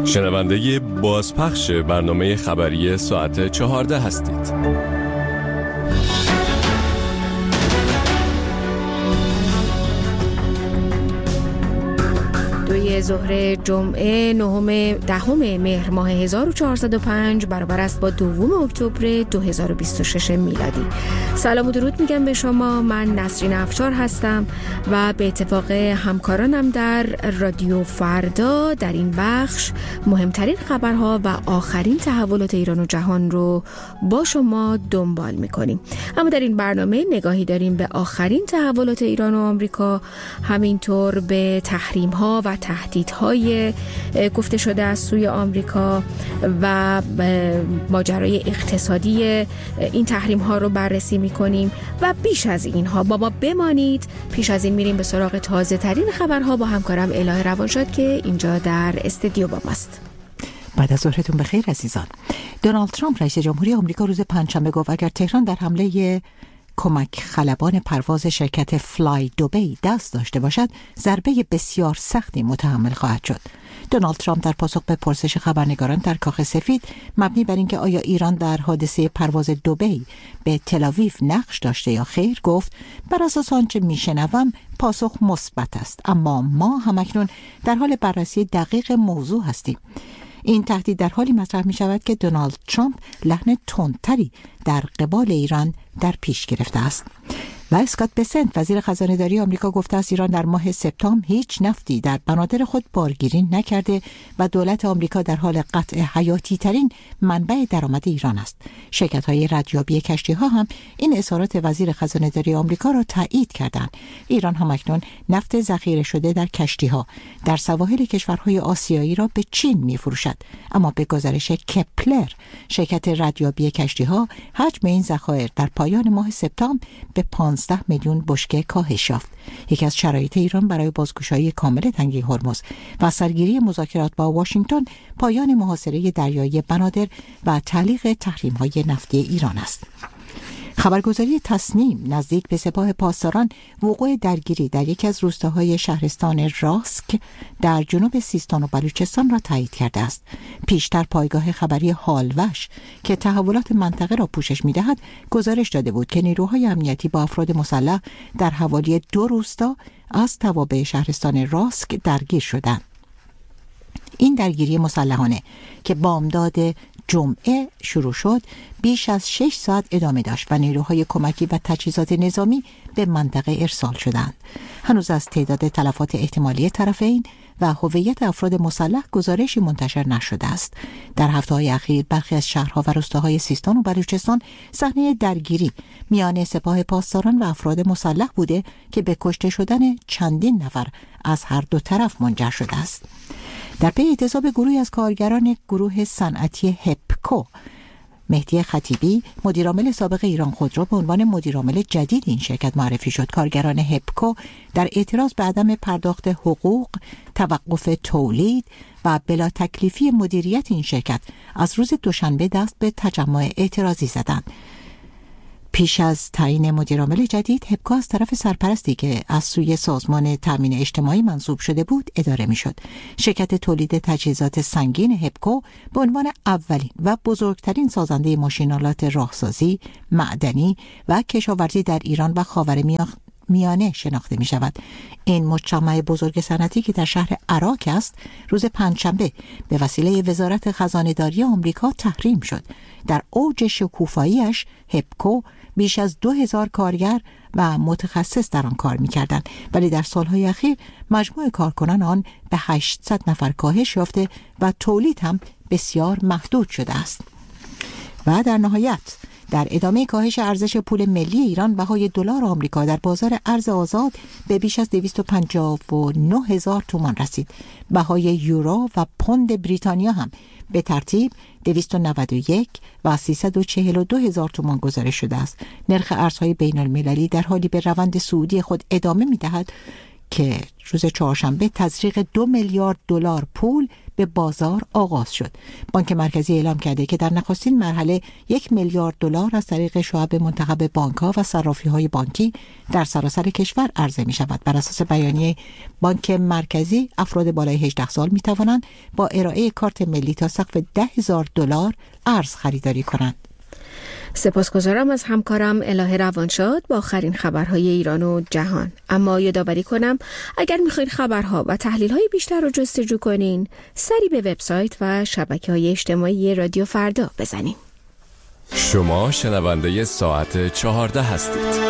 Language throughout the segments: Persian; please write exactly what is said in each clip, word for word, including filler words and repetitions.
شنونده بازپخش برنامه خبری ساعت چهارده هستید. دوی ظهر جمعه نهم دهم مهر ماه هزار و چهارصد و پنج برابر است با دوم اکتبر دو هزار و بیست و شش میلادی. سلام و درود میگم به شما. من نسرین افشار هستم و به اتفاق همکارانم در رادیو فردا در این بخش مهمترین خبرها و آخرین تحولات ایران و جهان رو با شما دنبال میکنیم. اما در این برنامه نگاهی داریم به آخرین تحولات ایران و آمریکا، همینطور به تحریم ها و تهدیدهای گفته شده از سوی آمریکا و ماجرای اقتصادی این تحریم ها رو بررسی میکنیم و بیش از اینها با ما بمانید. پیش از این میریم به سراغ تازه ترین خبرها با همکارم الهه روانشاد که اینجا در استودیو با ماست. بعد از ظهرتون بخیر عزیزان. دونالد ترامپ رئیس جمهوری آمریکا روز پنجشنبه گفت اگر تهران در حمله کمک خلبان پرواز شرکت فلای دوبی دست داشته باشد، ضربه بسیار سختی متحمل خواهد شد. دونالد ترامپ در پاسخ به پرسش خبرنگاران در کاخ سفید مبنی بر اینکه آیا ایران در حادثه پرواز دوبی به تل‌آویو نقش داشته یا خیر گفت بر اساس آنچه میشنوم پاسخ مثبت است، اما ما همکنون در حال بررسی دقیق موضوع هستیم. این تهدید در حالی مطرح می شود که دونالد ترامپ لحن تندتری در قبال ایران در پیش گرفته است. و اسکات بسنت وزیر خزانه‌داری آمریکا گفته است ایران در ماه سپتامبر هیچ نفتی در بنادر خود بارگیری نکرده و دولت آمریکا در حال قطع حیاتی ترین منبع درآمد ایران است. شرکت‌های ردیابی کشتی‌ها هم این اظهارات وزیر خزانه‌داری آمریکا را تایید کردند. ایران هم اکنون نفت ذخیره شده در کشتی‌ها در سواحل کشورهای آسیایی را به چین می‌فروشد، اما به گزارش کپلر شرکت ردیابی کشتی‌ها حجم این ذخایر در پایان ماه سپتامبر به پانزده میلیون بشکه کاهش یافت. یکی از شرایط ایران برای بازگشایی کامل تنگه هرمز و سرگیری مذاکرات با واشنگتن پایان محاصره دریایی بنادر و تعلیق تحریم‌های نفتی ایران است. خبرگزاری تصنیم نزدیک به سپاه پاسداران وقوع درگیری در یکی از روستاهای شهرستان راسک در جنوب سیستان و بلوچستان را تایید کرده است. پیشتر پایگاه خبری هالوش که تحولات منطقه را پوشش می‌دهد گزارش داده بود که نیروهای امنیتی با افراد مسلح در حوالی دو روستا از توابع شهرستان راسک درگیر شدند. این درگیری مسلحانه که بامداد جمعه شروع شد بیش از شش ساعت ادامه داشت و نیروهای کمکی و تجهیزات نظامی به منطقه ارسال شدند. هنوز از تعداد تلفات احتمالی طرفین و هویت افراد مسلح گزارشی منتشر نشده است. در هفته‌های اخیر برخی از شهرها و روستاهای سیستان و بلوچستان صحنه درگیری میان سپاه پاسداران و افراد مسلح بوده که به کشته شدن چندین نفر از هر دو طرف منجر شده است. در پی اعتصاب گروهی از کارگران گروه صنعتی هپکو، مهدی خطیبی مدیرعامل سابق ایران خودرو به عنوان مدیرعامل جدید این شرکت معرفی شد. کارگران هپکو در اعتراض به عدم پرداخت حقوق، توقف تولید و بلا تکلیفی مدیریت این شرکت از روز دوشنبه دست به تجمع اعتراضی زدند. پیش از تعیین مدیرعامل جدید، هپکو از طرف سرپرستی که از سوی سازمان تامین اجتماعی منصوب شده بود اداره میشد. شرکت تولید تجهیزات سنگین هپکو به عنوان اولین و بزرگترین سازنده ماشین‌آلات راهسازی، معدنی و کشاورزی در ایران و خاورمیانه میانه شناخته می شود. این مجتمع بزرگ صنعتی که در شهر عراق است روز پنجشنبه به وسیله وزارت خزانه‌داری آمریکا تحریم شد. در اوج شکوفاییش هپکو بیش از دو هزار کارگر و متخصص در آن کار می کردن، ولی در سالهای اخیر مجموع کارکنان آن به هشتصد نفر کاهش یافته و تولید هم بسیار محدود شده است. و در نهایت در ادامه کاهش ارزش پول ملی ایران، بهای دلار آمریکا در بازار ارز آزاد به بیش از دویست و پنجاه و نه هزار تومان رسید. بهای یورو و پوند بریتانیا هم به ترتیب دویست و نود و یک و سیصد و چهل و دو هزار تومان گزارش شده است. نرخ ارزهای بین المللی در حالی به روند صعودی خود ادامه می دهد که روز چهارشنبه تزریق دو میلیارد دلار پول به بازار آغاز شد. بانک مرکزی اعلام کرده که در نخستین مرحله یک میلیارد دلار از طریق شعب منتخب بانک‌ها و صرافی‌های بانکی در سراسر کشور عرضه می‌شود. بر اساس بیانیه بانک مرکزی، افراد بالای هجده سال می‌توانند با ارائه کارت ملی تا سقف ده هزار دلار ارز خریداری کنند. سپاسگزارم از همکارم الهه روانشاد با آخرین خبرهای ایران و جهان. اما یادآوری کنم اگر میخواین خبرها و تحلیل‌های بیشتر رو جستجو کنین، سری به وبسایت و شبکه‌های اجتماعی رادیو فردا بزنین. شما شنونده ساعت چهارده هستید.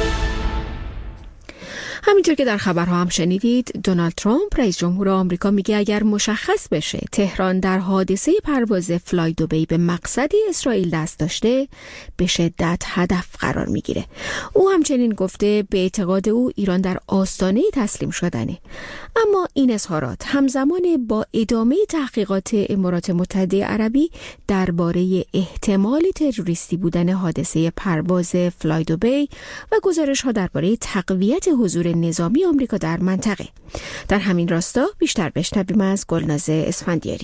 همینطور که در خبرها هم شنیدید، دونالد ترامپ رئیس جمهور آمریکا میگه اگر مشخص بشه تهران در حادثه پرواز فلای دوبی به مقصد اسرائیل دست داشته، به شدت هدف قرار میگیره. او همچنین گفته به اعتقاد او ایران در آستانه تسلیم شدنه. اما این اظهارات همزمان با ادامه تحقیقات امارات متحده عربی درباره احتمال تروریستی بودن حادثه پرواز فلای دوبی و گزارش‌ها درباره تقویت حضور نظامی آمریکا در منطقه. در همین راستا بیشتر بشنویم از گلنازه اسفندیاری.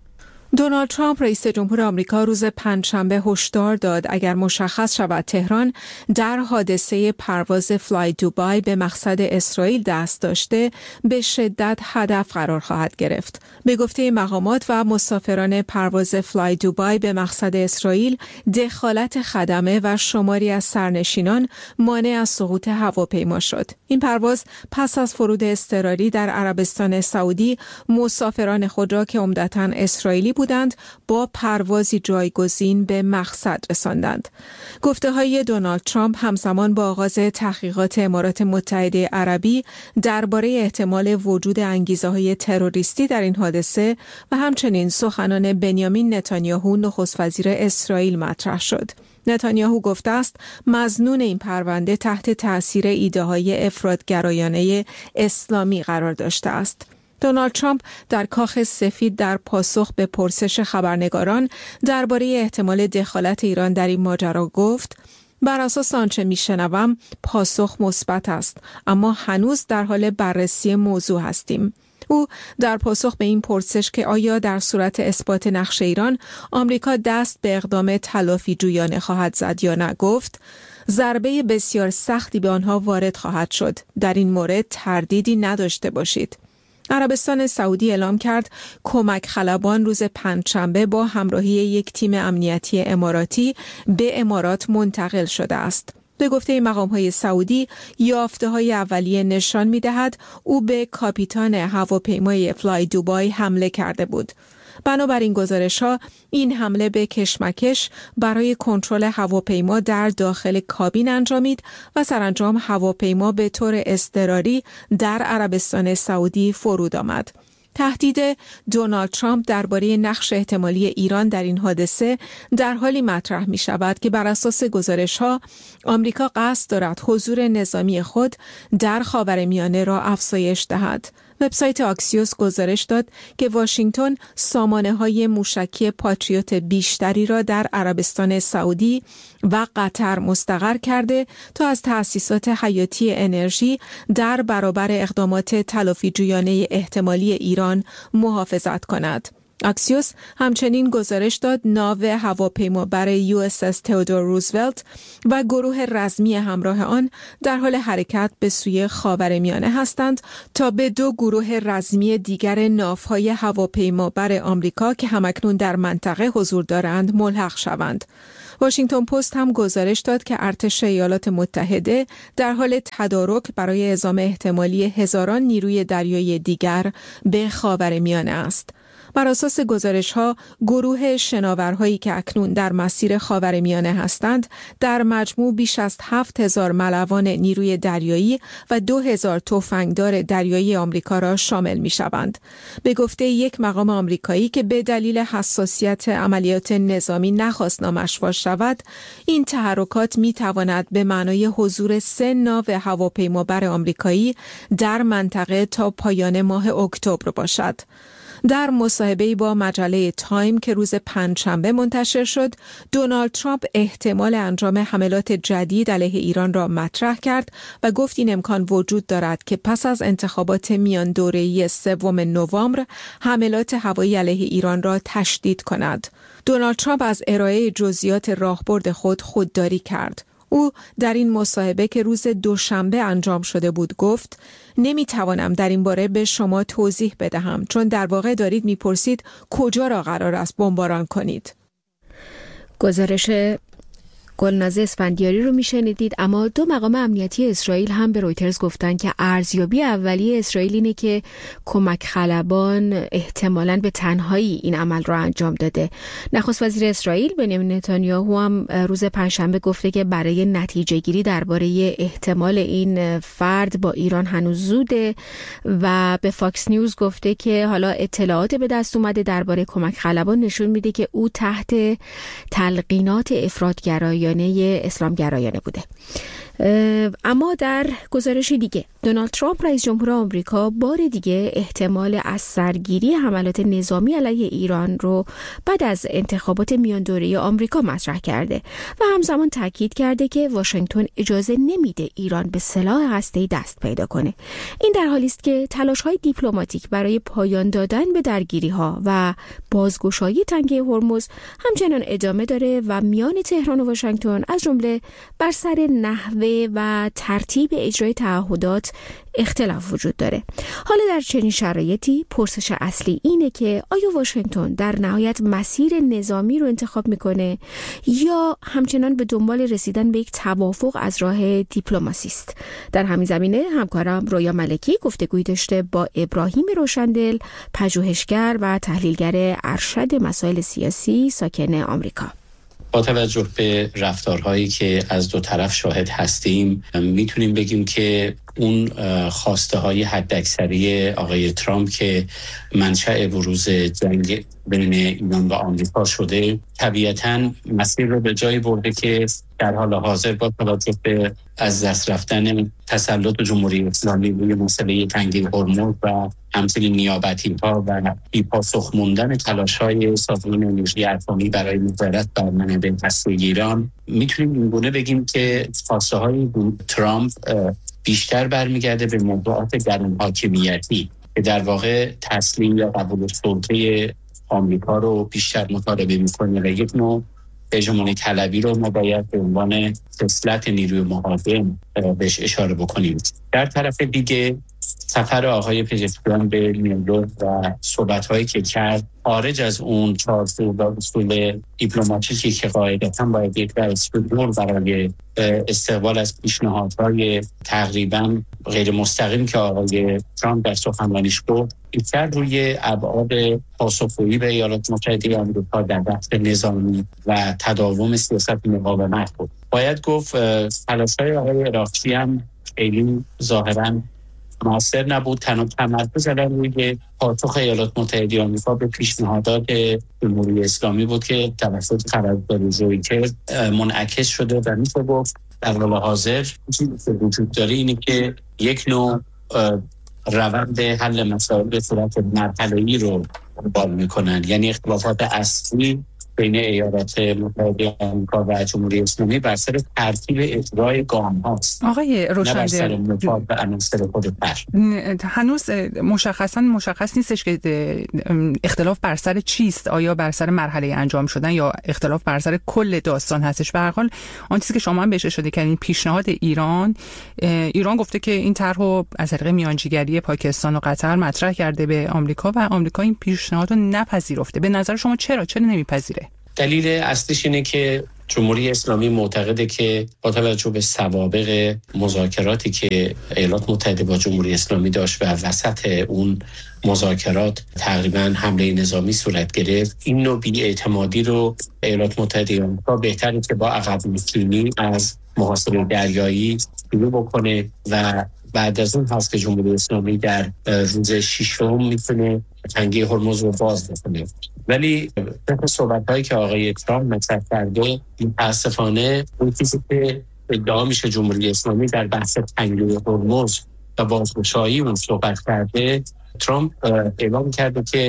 دونالد ترامپ رئیس جمهور آمریکا روز پنجشنبه هشدار داد اگر مشخص شود تهران در حادثه پرواز فلای دوبای به مقصد اسرائیل دست داشته، به شدت هدف قرار خواهد گرفت. به گفته مقامات و مسافران پرواز فلای دوبای به مقصد اسرائیل، دخالت خدمه و شماری از سرنشینان مانع از سقوط هواپیما شد. این پرواز پس از فرود اضطراری در عربستان سعودی مسافران خود را که عمدتاً اسرائیلی بودند با پروازی جایگزین به مقصد رساندند. گفته‌های دونالد ترامپ همزمان با آغاز تحقیقات امارات متحده عربی درباره احتمال وجود انگیزه‌های تروریستی در این حادثه و همچنین سخنان بنیامین نتانیاهو نخست وزیر اسرائیل مطرح شد. نتانیاهو گفته است مظنون این پرونده تحت تأثیر ایده‌های افراط‌گرایانه اسلامی قرار داشته است. دونالد ترامپ در کاخ سفید در پاسخ به پرسش خبرنگاران درباره احتمال دخالت ایران در این ماجرا گفت: بر اساس آنچه میشنوم پاسخ مثبت است، اما هنوز در حال بررسی موضوع هستیم. او در پاسخ به این پرسش که آیا در صورت اثبات نقش ایران آمریکا دست به اقدام تلافی جویانه خواهد زد یا نه گفت: ضربه بسیار سختی به آنها وارد خواهد شد. در این مورد تردیدی نداشته باشید. عربستان سعودی اعلام کرد کمک خلبان روز پنجشنبه با همراهی یک تیم امنیتی اماراتی به امارات منتقل شده است. به گفته مقام‌های سعودی، یافته‌های اولیه نشان می‌دهد او به کاپیتان هواپیمای فلای دوبای حمله کرده بود. بنابراین گزارش‌ها این حمله به کشمکش برای کنترل هواپیما در داخل کابین انجامید و سرانجام هواپیما به طور اضطراری در عربستان سعودی فرود آمد. تهدید دونالد ترامپ درباره نقش احتمالی ایران در این حادثه در حالی مطرح می شود که بر اساس گزارش‌ها آمریکا قصد دارد حضور نظامی خود در خاورمیانه را افزایش دهد. وبسایت آکسیوس گزارش داد که واشنگتن سامانه‌های موشکی پاتریوت بیشتری را در عربستان سعودی و قطر مستقر کرده تا از تأسیسات حیاتی انرژی در برابر اقدامات تلافی‌جویانه احتمالی ایران محافظت کند. اکسیوس همچنین گزارش داد ناو هواپیمابر یو اس اس تئودور روزولت و گروه رزمی همراه آن در حال حرکت به سوی خاورمیانه هستند تا به دو گروه رزمی دیگر ناوهای هواپیمابر آمریکا که همکنون در منطقه حضور دارند ملحق شوند. واشنگتن پست هم گزارش داد که ارتش ایالات متحده در حال تدارک برای اعزام احتمالی هزاران نیروی دریایی دیگر به خاورمیانه است. بر اساس گزارش‌ها، گروه شناورهایی که اکنون در مسیر خاورمیانه هستند، در مجموع بیش از هفت هزار ملوان نیروی دریایی و دو هزار تفنگدار دریایی آمریکا را شامل می‌شوند. به گفته یک مقام آمریکایی که به دلیل حساسیت عملیات نظامی نخواست نامش فاش شود، این تحرکات می‌تواند به معنای حضور سه ناو هواپیمابر آمریکایی در منطقه تا پایان ماه اکتبر باشد. در مصاحبه‌ای با مجله تایم که روز پنجشنبه منتشر شد، دونالد ترامپ احتمال انجام حملات جدید علیه ایران را مطرح کرد و گفت این امکان وجود دارد که پس از انتخابات میان دوره‌ای سوم نوامبر حملات هوایی علیه ایران را تشدید کند. دونالد ترامپ از ارائه جزئیات راهبرد خود خودداری کرد. او در این مصاحبه که روز دوشنبه انجام شده بود گفت: نمیتوانم در این باره به شما توضیح بدهم، چون در واقع دارید میپرسید کجا را قرار است بمباران کنید. گزارش گلنازه اسفندیاری رو میشنیدید. اما دو مقام امنیتی اسرائیل هم به رویترز گفتن که ارزیابی اولیه اسرائیل اینه که کمک خلبان احتمالاً به تنهایی این عمل رو انجام داده. نخست وزیر اسرائیل بنیامین نتانیاهو هم روز پنجشنبه گفته که برای نتیجه گیری درباره احتمال این فرد با ایران هنوز زوده و به فاکس نیوز گفته که حالا اطلاعات به دست اومده درباره کمک خلبان نشون میده که او تحت تلقینات افراط‌گرایانه اسلامگرایانه بوده. اما در گزارشی دیگه دونالد ترامپ رئیس جمهور آمریکا بار دیگه احتمال از سرگیری حملات نظامی علیه ایران رو بعد از انتخابات میان دوره‌ای آمریکا مطرح کرده و همزمان تاکید کرده که واشنگتن اجازه نمیده ایران به سلاح هسته‌ای دست پیدا کنه. این در حالی است که تلاش‌های دیپلماتیک برای پایان دادن به درگیری‌ها و بازگشایی تنگه هرمز همچنان ادامه داره و میان تهران و واشنگتن از جمله بر سر نحوه و ترتیب اجرای تعهدات اختلاف وجود داره. حالا در چنین شرایطی پرسش اصلی اینه که آیا واشنگتن در نهایت مسیر نظامی رو انتخاب میکنه یا همچنان به دنبال رسیدن به یک توافق از راه دیپلماسی است؟ در همین زمینه همکارم رویا ملکی گفتگویی داشته با ابراهیم روشندل، پژوهشگر و تحلیلگر ارشد مسائل سیاسی ساکن آمریکا. با توجه به رفتارهایی که از دو طرف شاهد هستیم میتونیم بگیم که اون خواسته های حداکثری آقای ترامپ که منشأ بروز جنگ بین ایران و آمریکا شده طبیعتاً مسیر رو به جایی برده که در حال حاضر با توجه به از دست رفتن تسلط جمهوری اسلامی روی مسئله تنگه هرمز و همچنین نیابتی‌ها و بی‌پاسخ موندن تلاش‌های سازمان انرژی اتمی برای نظارت بر منابع هسته‌ای ایران، میتونیم اینگونه بگیم که خواسته‌های ترامپ بیشتر برمیگرده به موضوعات درون حاکمیتی که در واقع تسلیم یا قبول سلطه آمریکا رو بیشتر مطالبه میکنه و یک نوع هژمونی طلبی رو ما باید به عنوان خصلت نیروی مهاجم بهش اشاره بکنیم. در طرف دیگه سفر آقای پزشکیان به نیویورک و صحبت‌هایی که کرد خارج از اون چارچوب و اصول دیپلماتیکی که قاعدتاً باید یک دستور برای استقبال از پیشنهادهای تقریباً غیر مستقیم که آقای ترامپ در سخنرانیش گفت، بیشتر روی ابعاد پاسخگویی به ایالات متحده آمریکا در بخش نظامی و تداوم سیاست مقاومت بود. باید گفت تلاش‌های آقای عراقچی هم خیلی ظاهراً موثر نبود. تنها تمرکز روی پاسخ ایالات متحده آمریکا به پیشنهادات جمهوری اسلامی بود که توسط قرارداد رویترز منعکس شده و میشه گفت در حال حاضر چیزی که وجود داره اینه که یک نوع روند حل مسائل به صورت مرحله‌ای رو دنبال میکنن، یعنی اختلافات اصلی بین ایالات متحده آمریکا و جمهوری اسلامی بر سر ترتیب اجرای گام هاست. آقای روشندل، هنوز مشخصا مشخص نیستش که اختلاف بر سر چیست، آیا بر سر مرحله انجام شدن یا اختلاف بر سر کل داستان هستش. به هر حال آن چیزی که شما هم بهش اشاره کردین، پیشنهاد ایران ایران گفته که این طرحو از طریق میانجیگری پاکستان و قطر مطرح کرده به آمریکا و آمریکا این پیشنهادو نپذیرفته. به نظر شما چرا چرا نمیپذیره؟ دلیل اصلیش اینه که جمهوری اسلامی معتقده که با توجه به سوابق مذاکراتی که ایالات متحده با جمهوری اسلامی داشت و وسط اون مذاکرات تقریباً حمله نظامی صورت گرفت، این نوع بی‌اعتمادی رو ایالات متحده آمریکا بهتره که با عقب نشینی از محاصره دریایی شروع بکنه و بعد از اون هست که جمهوری اسلامی در روز ششم میتونه تنگه هرمز رو باز بکنه. ولی طبق صحبت‌هایی که آقای ترامپ مطرح کرده، متأسفانه اون چیزی که ادعا میشه جمهوری اسلامی در بحث تنگه هرمز و بازگشایی اون صحبت کرده، ترامپ اعلام کرده که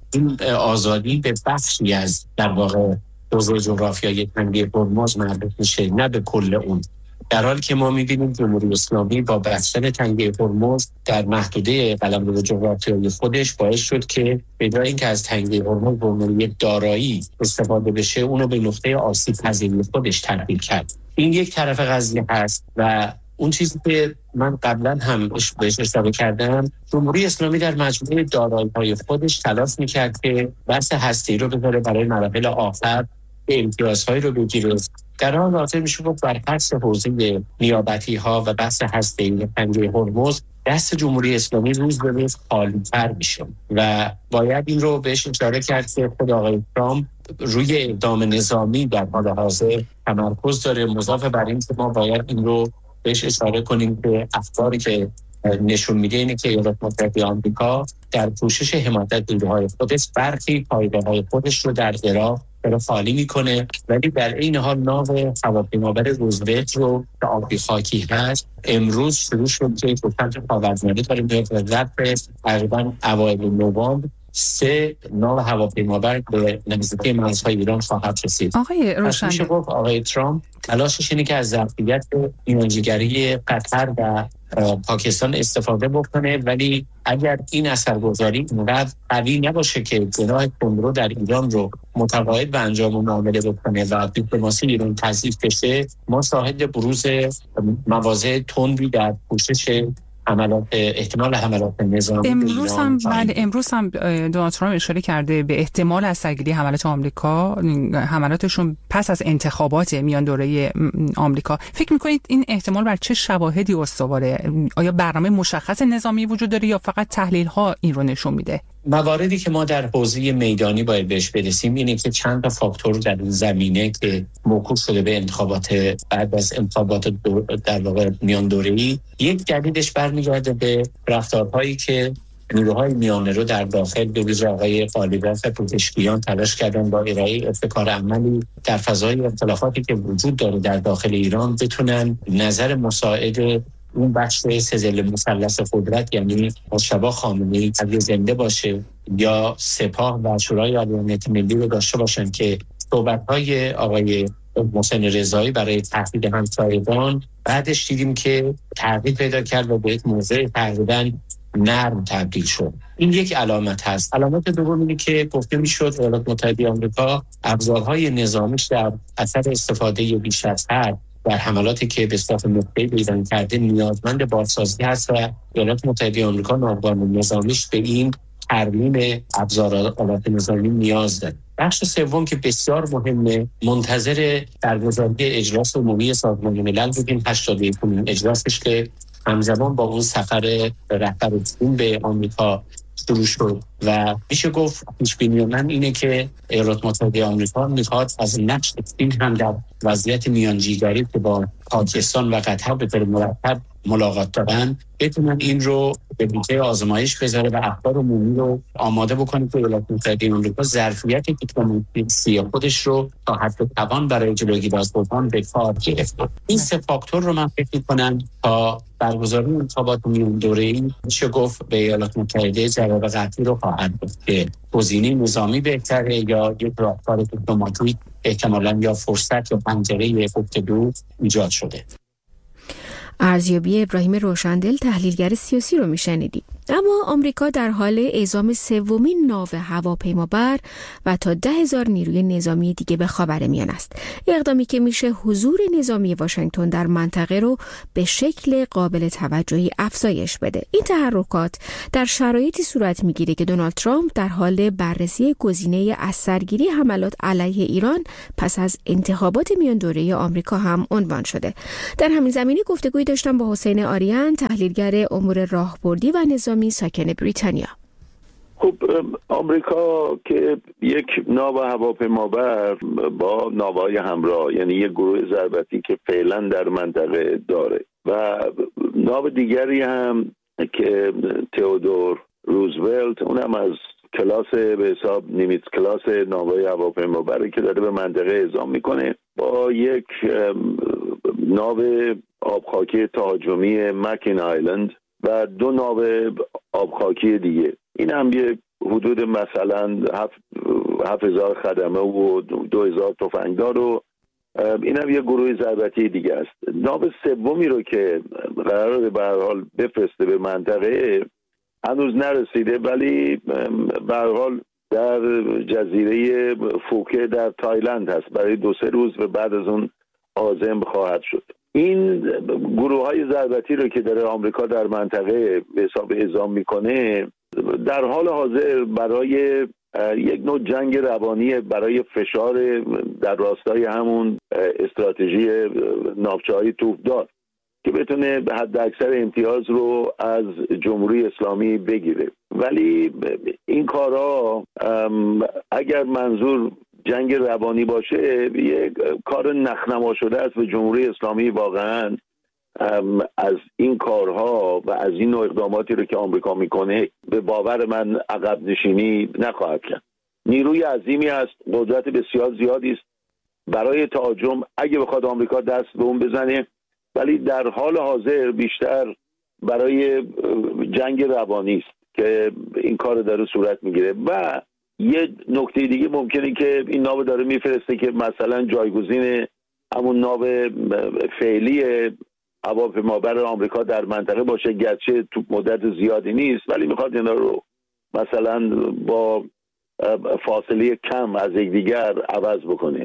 این آزادی به بخشی از در واقع حوزه جغرافیایی تنگه هرمز مربوط میشه، نه به کل اون. در حالی که ما می‌بینیم جمهوری اسلامی با بستن تنگه هرمز در محدوده قلمرو جغرافیایی خودش باعث شد که به جای اینکه از تنگه هرمز به عنوان یک دارایی استفاده بشه، اونو به نقطه آسیب پذیری خودش تبدیل کرد. این یک طرف قضیه هست و اون چیزی که من قبلا هم بهش اشاره کردم، جمهوری اسلامی در مجموعه دارایی‌های خودش تلاش می‌کرد که بحث هسته‌ای رو بذاره برای مراحل آخر، امتیازهایی رو بگیره. در حال حاضر میشه گفت بر فرض حوزه نیابتی‌ها و بحث هسته‌ای تنگه هرمز دست جمهوری اسلامی روز به روز خالی‌تر میشه و باید این رو بهش اشاره کرد که خود آقای ترامپ روی اقدام نظامی در حال حاضر تمرکز داره. مضاف بر این که ما باید این رو بهش اشاره کنیم که افکاری که نشون میده اینه که ایالات متحده آمریکا در پوشش حمایت نیروهای خودش برخی پایگاه‌های خودش رو در عراق رو خالی میکنه، ولی در این حال ناو هواپیمابر روزولت رو که آبی خاکی هست امروز شروع شد که گفتن که پاورجمانی داره میاد و ظرف تقریبا اوایل نوامبر سه ناو هواپیمابر به نزدیکی مرزهای ایران خواهد رسید. آقای روشن گفت آقای ترامپ تلاشش اینه که از ظرفیت میانجیگری قطر و پاکستان استفاده بکنه، ولی اگر این اثرگذاری اونقدر قوی نباشه که جناح تندرو در ایران رو متقاعد به انجام معامله بکنه و دیپلماسی ایران تضعیف بشه، ما شاهد بروز مواضع تندی در پوشش حملات احتمال حملات نظامی امروز هم بله امروز هم دونالد ترامپ اشاره کرده به احتمال از سرگیری حملات آمریکا، حملاتشون پس از انتخابات میان دوره آمریکا. فکر می‌کنید این احتمال بر چه شواهدی استواره؟ آیا برنامه مشخص نظامی وجود داره یا فقط تحلیل‌ها این رو نشون میده؟ مواردی که ما در حوزه میدانی باید بهش برسیم اینه که چند تا فاکتور در این زمینه که موکول شده به انتخابات بعد از انتخابات در واقع میان دوره‌ای، یک دلیلش برمیگرده به رفتارهایی که نیروهای میانه رو در داخل به ویژه آقای قالیباف پزشکیان تلاش کردن با ارائه ابتکار عملی در فضای اختلافاتی که وجود داره در داخل ایران بتونن نظر مساعد اون بخش سزل مثلث قدرت، یعنی مجتبی خامنه‌ای اگه زنده باشه یا سپاه و شورای عالی امنیت ملی رو داشته باشن که صحبت‌های آقای محسن رضایی برای تهدید همسایگان بعدش دیدیم که تغییر پیدا کرد و به یک موضع تقریباً نرم تبدیل شد. این یک علامت هست. علامت دوم اینه که گفته میشد ایالات متحده آمریکا ابزارهای نظامیش در اثر استفاده بیش از حد در حملاتی که به صورت نقطه‌ای به ایران کرده نیازمند بازسازی هست و ایالات متحده آمریکا ناوگان نظامیش به این ترمیم ابزارات نظامی نیاز داره. بخش سوم که بسیار مهمه، منتظر برگزاری اجلاس عمومی سازمان ملل بودیم، هشتاد و یکمین اجلاسش که همزمان با اون سفر رهبر چین به آمریکا شروع شد و میشه گفت پیش‌بینی من اینه که ایالات متحده آمریکا میخواد از نقش چین هم در وضعیت میانجیگری که با پاکستان و قطر به طور مرتب ملاقات دارن بتونن این رو به بوته آزمایش بذاره و اخبار عمومی رو آماده بکنه که ایالات متحده آمریکا ظرفیت دیپلماسی خودش رو تا حد توان برای جلوگیری از بحران به کار گرفته. این سه فاکتور رو من فکر می‌کنم تا برگزاری انتخابات میان دوره‌ای میشه گفت به ایالات متحده جواب قطعی رو خواهد داد که گزینه نظامی بهتره یا یک راهکار دیپلماتیک احتمالاً یا فرصت یا پنجره گفتگو ایجاد شده. ارزیابی ابراهیم روشندل تحلیلگر سیاسی رو میشنیدید. اما آمریکا در حال اعزام سومین ناو هواپیمابر و تا ده هزار نیروی نظامی دیگه به خاورمیانه است. اقدامی که میشه حضور نظامی واشنگتن در منطقه رو به شکل قابل توجهی افزایش بده. این تحرکات در شرایطی صورت میگیره که دونالد ترامپ در حال بررسی گزینه از سرگیری حملات علیه ایران پس از انتخابات میان دوره آمریکا هم عنوان شده. در همین زمینه گفتگوی داشتم با حسین آریان، تحلیلگر امور راهبردی و نظامی ساکن بریتانیا. خب آمریکا که یک ناو هواپیمابر با ناوهای همراه، یعنی یک گروه ضربتی که فعلا در منطقه داره و ناو دیگری هم که تئودور روزولت، اونم از کلاس به حساب نیمیتز کلاس ناوهای هواپیمابری که داره به منطقه اعزام میکنه با یک ناو آبخاکی تهاجمی مکین آیلند و دو ناو آبخاکی دیگه. این هم یه حدود مثلا هفت هفت هزار خدمه و دو هزار تفنگدار رو، این هم یه گروه ضربتی دیگه است. ناو سومی رو که قراره به هر حال بفرسته به منطقه هنوز نرسیده، ولی به هر حال در جزیره فوکه در تایلند هست برای دو سه روز و بعد از اون عازم خواهد شد. این گروه های ضربتی رو که داره آمریکا در منطقه به حساب اعزام میکنه در حال حاضر برای یک نوع جنگ روانی، برای فشار در راستای همون استراتژی ناوچه‌های توپدار که بتونه به حد اکثر امتیاز رو از جمهوری اسلامی بگیره. ولی این کارا اگر منظور جنگ روانی باشه یک کار نخنما شده است و جمهوری اسلامی واقعا از این کارها و از این نوع اقداماتی رو که آمریکا میکنه به باور من عقب نشینی نخواهد کرد. نیروی عظیمی است، قدرت بسیار زیادی است برای تهاجم اگه بخواد آمریکا دست به اون بزنه، ولی در حال حاضر بیشتر برای جنگ روانی است که این کار داره صورت میگیره. و یه نکته دیگه ممکنه که این ناو داره میفرسته که مثلا جایگزین همون ناو فعلی هواپیمابر آمریکا در منطقه باشه، گرچه تو مدت زیادی نیست، ولی میخواد اینا رو مثلا با فاصله کم از یکدیگر عوض بکنه.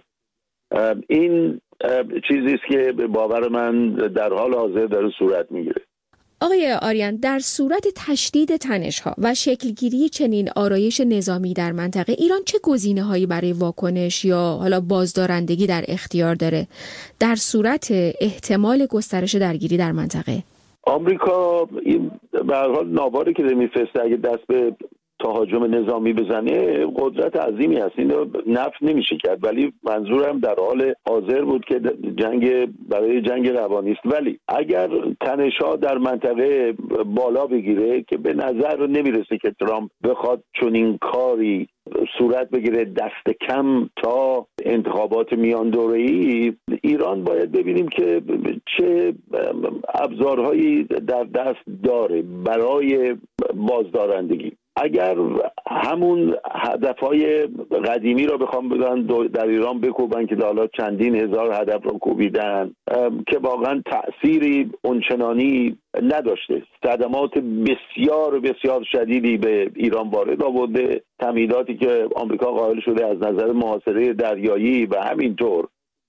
این چیزی است که به باور من در حال حاضر داره صورت میگیره. آقای آریان، در صورت تشدید تنش‌ها و شکلگیری چنین آرایش نظامی در منطقه، ایران چه گزینه‌هایی برای واکنش یا حالا بازدارندگی در اختیار داره در صورت احتمال گسترش درگیری در منطقه؟ آمریکا این به هر حال ناواری که میفرسته اگه دست به تهاجم نظامی بزنه قدرت عظیمی هست، اینو نفی نمیشه کرد، ولی منظورم در حال حاضر بود که جنگ برای جنگ روانی است. ولی اگر تنش‌ها در منطقه بالا بگیره که به نظر نمیرسه که ترامپ بخواد چنین کاری صورت بگیره دست کم تا انتخابات میان دوره‌ای، ایران باید ببینیم که چه ابزارهایی در دست داره برای بازدارندگی. اگر همون هدفهای قدیمی رو بخوام بگن در ایران بکوبن که حالا چندین هزار هدف رو کوبیدن که واقعا تأثیری اونچنانی نداشته، صدمات بسیار بسیار شدیدی به ایران وارد آورده، تمهیداتی که آمریکا قائل شده از نظر محاصره دریایی و همینطور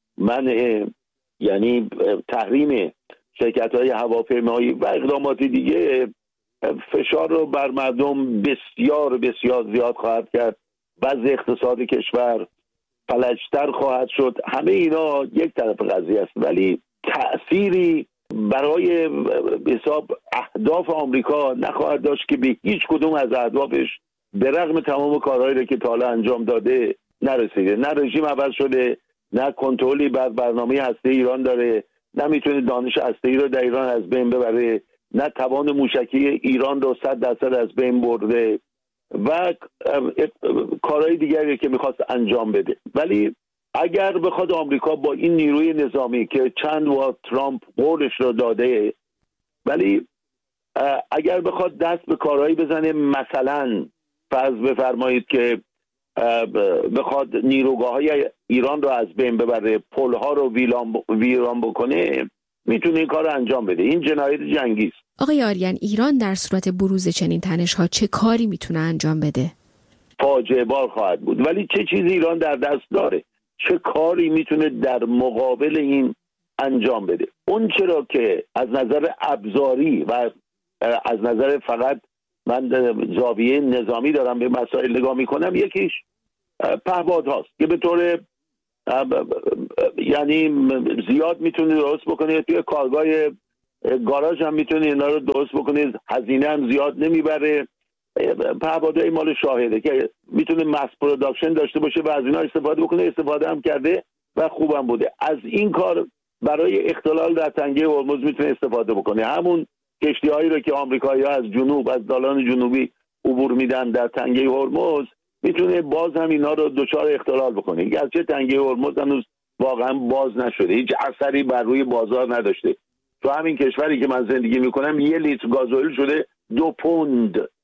منع یعنی تحریم شرکت‌های هواپیمایی و اقدامات دیگه فشار رو بر مردم بسیار بسیار زیاد خواهد کرد، وضع اقتصاد کشور فلجتر خواهد شد. همه اینا یک طرف قضیه است، ولی تأثیری برای حساب اهداف آمریکا نخواهد داشت که به هیچ کدوم از اهدافش به رغم تمام کارهایی رو که تا حالا انجام داده نرسیده. نه رژیم عوض شده، نه کنترلی بر برنامه هسته ایران داره، نه میتونه دانش هسته‌ای رو در ایران از بین ببره، نه توان موشکی ایران رو صد درصد از بین برده و کارهای دیگری که میخواست انجام بده. ولی اگر بخواد آمریکا با این نیروی نظامی که چند بار ترامپ قولش رو داده، ولی اگر بخواد دست به کارهایی بزنه، مثلا فرض بفرمایید که بخواد نیروگاه‌های ایران رو از بین ببره، پل‌ها رو ویران بکنه، میتونه این کار رو انجام بده. این جنایت جنگی است. آقای آریان، ایران در صورت بروز چنین تنش‌ها چه کاری میتونه انجام بده؟ فاجعه بار خواهد بود. ولی چه چیزی ایران در دست داره؟ چه کاری میتونه در مقابل این انجام بده؟ اون چرا که از نظر ابزاری و از نظر فقط من زاویه نظامی دارم به مسائل نگاه میکنم، یکیش پهپادهاست که به طور یعنی زیاد میتونه درست بکنه، توی کارگاه گاراژ هم میتونه اینا رو درست بکنه، هزینه هم زیاد نمیبره. پهپادهای مال شاهده که میتونه ماس پروداکشن داشته باشه و از اینا استفاده بکنه، استفاده هم کرده و خوبم بوده. از این کار برای اختلال در تنگه هرمز میتونه استفاده بکنه. همون کشتی‌هایی رو که آمریکایی‌ها از جنوب از دالان جنوبی عبور میدن در تنگه هرمز، میتونه باز هم اینا رو دچار اختلال بکنه. گرچه تنگه هرمز هنوز واقعا باز نشده، هیچ اثری بر روی بازار نداشته. تو همین کشوری که من زندگی میکنم یه لیتر گازوئیل شده دو پوند،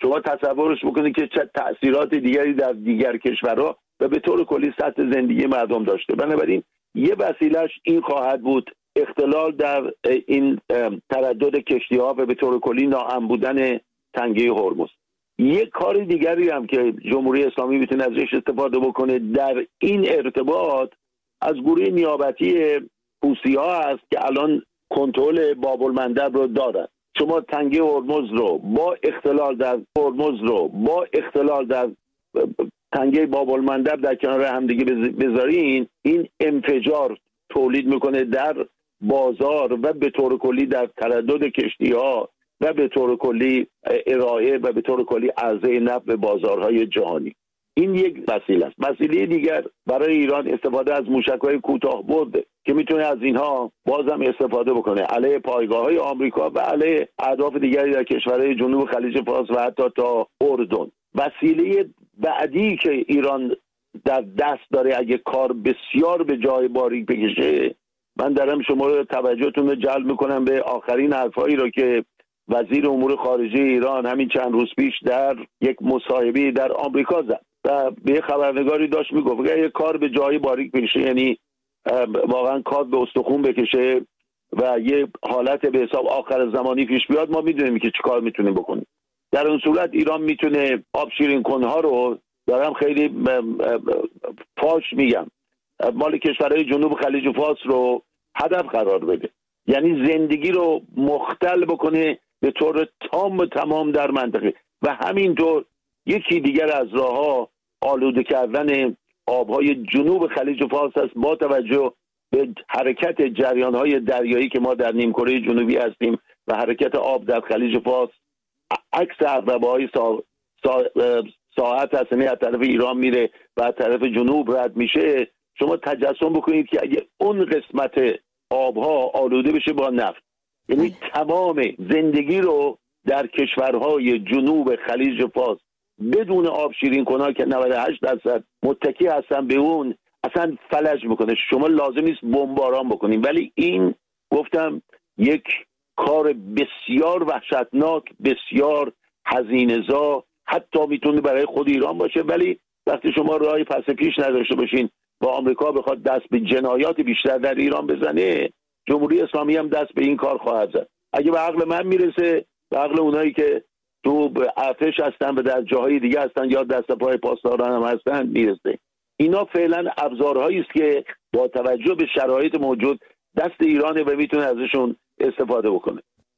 شما تصورش بکنید که چه تأثیرات دیگری در دیگر کشورها و به طور کلی سطح زندگی مردم داشته. بنابراین یه وسیلهش این خواهد بود اختلال در این تردد کشتی‌ها و به طور کلی ناامن بودن تنگه هرمز. یک کار دیگری هم که جمهوری اسلامی میتونه ازش استفاده بکنه در این ارتباط از گروه نیابتی حوثی‌ها هست که الان کنترل باب المندب رو دارن. شما تنگه هرمز رو با اختلال در هرمز رو با اختلال در تنگه باب المندب در کنار هم دیگه بذارین، این انفجار تولید میکنه در بازار و به طور کلی در تردد کشتی‌ها و به طور کلی ارائه و به طور کلی عرضه نفت به بازارهای جهانی. این یک وسیله است. وسیله دیگر برای ایران استفاده از موشک‌های کوتاه برده که میتونه از اینها بازم استفاده بکنه علیه پایگاه‌های آمریکا و علیه اهداف دیگری در کشورهای جنوب خلیج فارس و حتی تا اردن. وسیله بعدی که ایران در دست داره اگه کار بسیار به جای باریک بکشه، من دارم شما رو توجهتون رو جلب میکنم به آخرین حرفایی رو که وزیر امور خارجه ایران همین چند روز پیش در یک مصاحبه در آمریکا زد و به خبرنگاری داشت میگفت اگه یک کار به جای باریک بکشه، یعنی واقعا کار به استخوان بکشه و یه حالت به حساب آخر زمانی پیش بیاد، ما میدونیم که چیکار میتونیم بکنیم. در اون صورت ایران میتونه آب شیرین کنها رو، دارم خیلی فاش میگم، مال کشورهای جنوب خلیج فارس رو هدف قرار بده، یعنی زندگی رو مختل بکنه به طور تام و تمام در منطقه. و همینطور یکی دیگر از راه‌ها آلوده کردن آبهای جنوب خلیج فارس است با توجه به حرکت جریان‌های دریایی که ما در نیمکره جنوبی هستیم و حرکت آب در خلیج فارس عکس عقربه‌های سا... سا... ساعت هست، از طرف ایران میره و از طرف جنوب رد میشه. شما تجسم بکنید که اگه اون قسمت آبها آلوده بشه با نفت، یعنی تمام زندگی رو در کشورهای جنوب خلیج فارس بدون آب شیرین کنها که نود و هشت درصد متکی هستن به اون، اصلا فلج میکنه. شما لازم نیست بمباران بکنیم، ولی این گفتم یک کار بسیار وحشتناک، بسیار هزینه‌زا، حتی میتونه برای خود ایران باشه. ولی وقتی شما راهی پس پیش نداشته باشین و آمریکا بخواد دست به جنایات بیشتر در ایران بزنه، جمهوری اسلامی هم دست به این کار خواهد زد. اگه به عقل من میرسه، به عقل اونایی که تو ارتش هستن و در جاهای دیگه هستن یا دست پای پاسداران هم هستن میرسه. اینا فعلا ابزارهایی است که با توجه به شرایط موجود دست ایرانه و میتونه ازشون استفاده بکنه.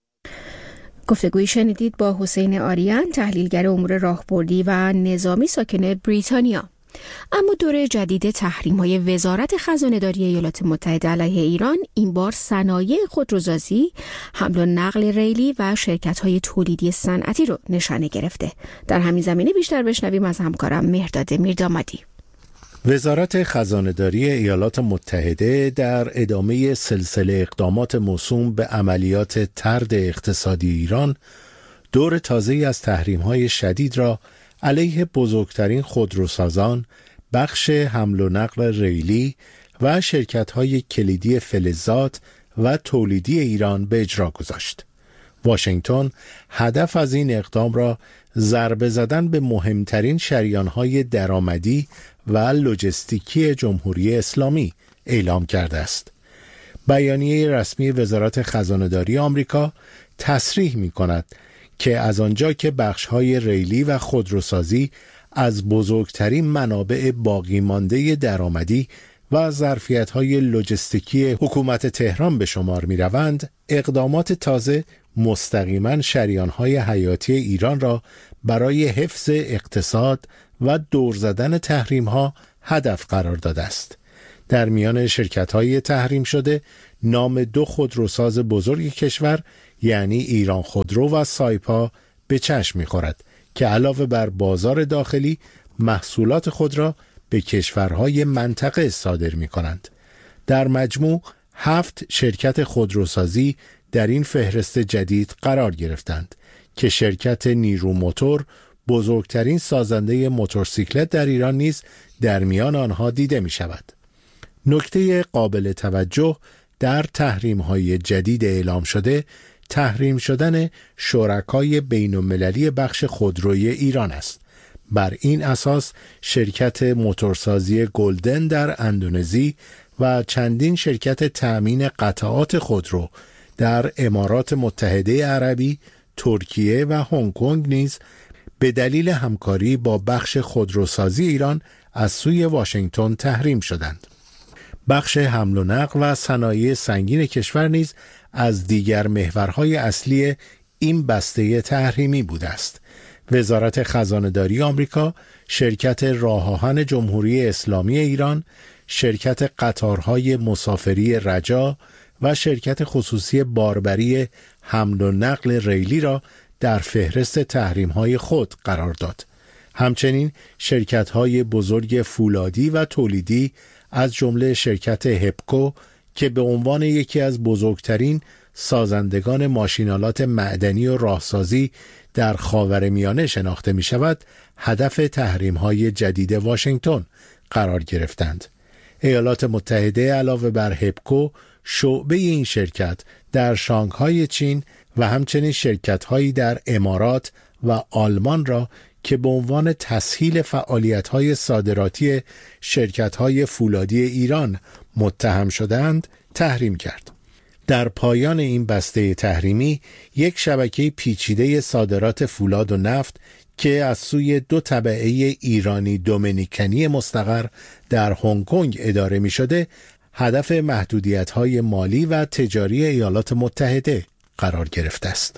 گفتگویی شنیدید با حسین آریان، تحلیلگر امور راهبردی و نظامی ساکن بریتانیا. اما دور جدید تحریم‌های وزارت خزانه‌داری ایالات متحده علیه ایران این بار صنایع خودروسازی، حمل و نقل ریلی و شرکت‌های تولیدی صنعتی رو نشانه گرفته. در همین زمینه بیشتر بشنویم از همکارم مهرداد میردامادی. وزارت خزانه‌داری ایالات متحده در ادامه سلسله اقدامات موسوم به عملیات طرد اقتصادی ایران، دور تازه‌ای از تحریم‌های شدید را علیه بزرگترین خودروسازان، بخش حمل و نقل ریلی و شرکت‌های کلیدی فلزات و تولیدی ایران به اجرا گذاشت. واشنگتن هدف از این اقدام را ضربه زدن به مهمترین شریان‌های درآمدی و لوجستیکی جمهوری اسلامی اعلام کرده است. بیانیه رسمی وزارت خزانه‌داری آمریکا تصریح می‌کند که از آنجا که بخش‌های ریلی و خودروسازی از بزرگترین منابع باقی مانده درآمدی و ظرفیت‌های لوجستیکی حکومت تهران به شمار می‌روند، اقدامات تازه مستقیما شریان‌های حیاتی ایران را برای حفظ اقتصاد و دور زدن تحریم‌ها هدف قرار داده است. در میان شرکت‌های تحریم شده نام دو خودروساز بزرگ کشور یعنی ایران خودرو و سایپا به چشم می‌خورد که علاوه بر بازار داخلی محصولات خود را به کشورهای منطقه صادر می‌کنند. در مجموع هفت شرکت خودروسازی در این فهرست جدید قرار گرفتند که شرکت نیرو موتور، بزرگترین سازنده موتورسیکلت در ایران نیز در میان آنها دیده می شود. نکته قابل توجه در تحریم‌های جدید اعلام شده تحریم شدن شرکای بین‌المللی بخش خودروی ایران است. بر این اساس شرکت موتورسازی گلدن در اندونزی و چندین شرکت تأمین قطعات خودرو در امارات متحده عربی، ترکیه و هنگ کنگ نیز به دلیل همکاری با بخش خودروسازی ایران از سوی واشنگتن تحریم شدند. بخش حمل و نقل و صنایع سنگین کشور نیز از دیگر محورهای اصلی این بسته تحریمی بوده است. وزارت خزانه‌داری آمریکا، شرکت راه‌آهن جمهوری اسلامی ایران، شرکت قطارهای مسافری رجا و شرکت خصوصی باربری حمل و نقل ریلی را در فهرست تحریم‌های خود قرار داد. همچنین شرکت‌های بزرگ فولادی و تولیدی از جمله شرکت هپکو که به عنوان یکی از بزرگترین سازندگان ماشینالات معدنی و راهسازی در خاورمیانه شناخته می شود، هدف تحریم‌های جدید واشنگتن قرار گرفتند. ایالات متحده علاوه بر هپکو، شعبه این شرکت در شانگهای چین و همچنین شرکت‌هایی در امارات و آلمان را که به عنوان تسهیل فعالیت‌های صادراتی شرکت‌های فولادی ایران متهم شدند، تحریم کرد. در پایان این بسته تحریمی، یک شبکه پیچیده صادرات فولاد و نفت که از سوی دو طبقه ایرانی دومینیکنی مستقر در هنگ کنگ اداره می شده، هدف محدودیت‌های مالی و تجاری ایالات متحده قرار گرفته است.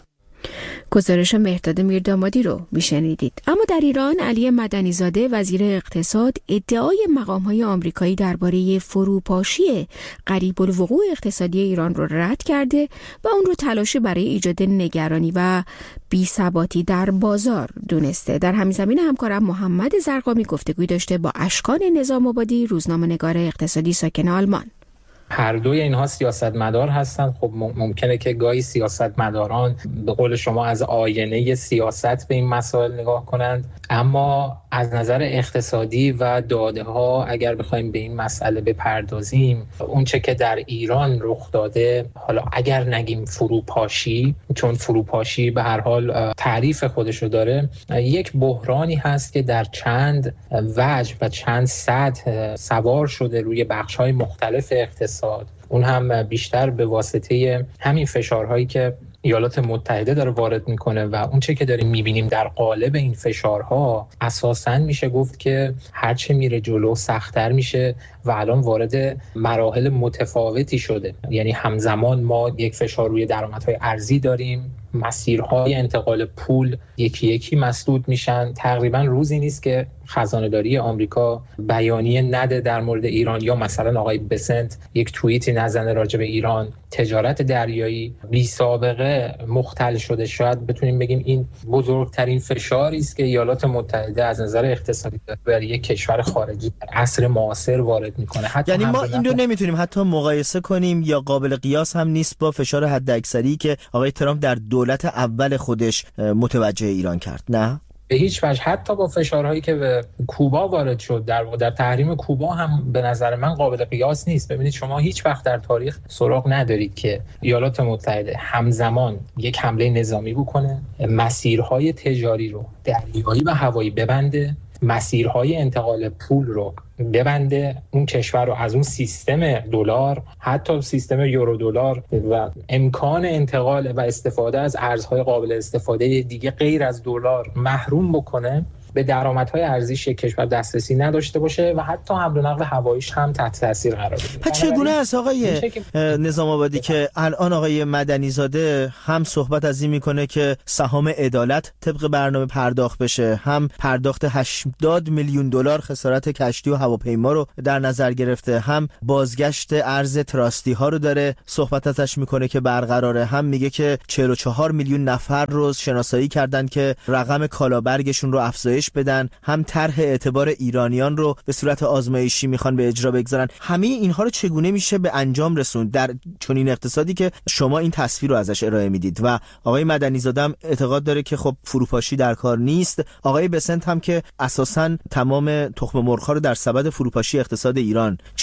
گزارش مهرداد میردامادی رو میشنیدید. اما در ایران علی مدنی‌زاده وزیر اقتصاد ادعای مقام‌های آمریکایی درباره فروپاشی قریب الوقوع اقتصادی ایران رو رد کرده و اون رو تلاشی برای ایجاد نگرانی و بی‌ثباتی در بازار دونسته. در همین زمینه همکارم محمد زرقامی گفتگوی داشته با اشکان نظام آبادی، روزنامه‌نگار اقتصادی ساکن آلمان. هر دوی اینها سیاستمدار هستند. خب ممکنه که گاهی سیاستمداران به قول شما از آینه سیاست به این مسائل نگاه کنند، اما از نظر اقتصادی و داده ها اگر بخوایم به این مسئله بپردازیم، اون چه که در ایران رخ داده، حالا اگر نگیم فروپاشی، چون فروپاشی به هر حال تعریف خودشو داره، یک بحرانی هست که در چند وجه و چند سطح سوار شده روی بخش‌های مختلف اقتصاد. اون هم بیشتر به واسطه همین فشارهایی که ایالات متحده داره وارد میکنه و اون چه که داریم میبینیم در قالب این فشارها، اساساً میشه گفت که هرچه میره جلو سخت‌تر میشه و الان وارد مراحل متفاوتی شده. یعنی همزمان ما یک فشار روی درآمدهای ارزی داریم، مسیرهای انتقال پول یکی یکی مسدود میشن. تقریبا روزی نیست که خزانه‌داری آمریکا بیانیه نده در مورد ایران، یا مثلا آقای بسنت یک توییتی نزنه راجع به ایران. تجارت دریایی بی سابقه مختل شده. شاید بتونیم بگیم این بزرگترین فشاری است که ایالات متحده از نظر اقتصادی برای یک کشور خارجی در عصر معاصر وارد میکنه. یعنی ما این رو نمیتونیم حتی مقایسه کنیم یا قابل قیاس هم نیست با فشار حداکثری که آقای ترامپ در دولت اول خودش متوجه ایران کرد، نه؟ به هیچ وجه. حتی با فشارهایی که به کوبا وارد شد، در در تحریم کوبا هم به نظر من قابل قیاس نیست. ببینید شما هیچ وقت در تاریخ سراغ ندارید که ایالات متحده همزمان یک حمله نظامی بکنه، مسیرهای تجاری رو دریایی و هوایی ببنده، مسیرهای انتقال پول رو ببنده، اون کشور رو از اون سیستم دلار، حتی سیستم یورو دلار و امکان انتقال و استفاده از ارزهای قابل استفاده دیگه غیر از دلار محروم بکنه، به درآمدهای ارزیش یک کشور دسترسی نداشته باشه و حتی حمل و نقل هواییش هم تحت تاثیر قرار بگیره. پس چگونه است آقای نظام آبادی که الان آقای مدنی‌زاده هم صحبت از این میکنه که سهام عدالت طبق برنامه پرداخت بشه، هم پرداخت هشتاد میلیون دلار خسارت کشتی و هواپیما رو در نظر گرفته، هم بازگشت ارز تراستی ها رو داره صحبت ازش میکنه که برقراره، هم میگه که چهل و چهار میلیون نفر رو شناسایی کردن که رقم کالابرگشون رو افزایش بدن، هم طرح اعتبار ایرانیان رو به صورت آزمایشی میخوان به اجرا بگذارن. همه اینها رو چگونه میشه به انجام رسوند در چنین اقتصادی که شما این تصویر رو ازش ارائه میدید؟ و آقای مدنی‌زاده هم اعتقاد داره که خب فروپاشی در کار نیست. آقای بسنت هم که اساساً تمام تخم مرغ‌ها رو در سبد فروپاشی اقتصاد ایران چیده.